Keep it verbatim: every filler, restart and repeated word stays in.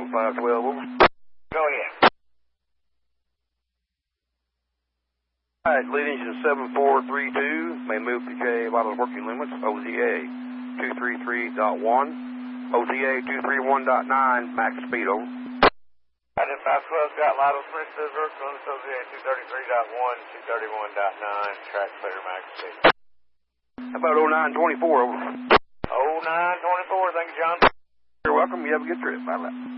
seven five one two, over. Go ahead. All right, lead engine seven four three two, may move to J vital working limits, O Z A two three three point one, O Z A two three one point nine, max speed, over. United five twelve, got Lidle Smith, says vertical on O Z A two thirty-three point one, two thirty-one point nine, track clear, max speed. How about oh nine twenty-four, over? oh nine twenty-four, thank you, John. You're welcome, you have a good trip, bye-bye.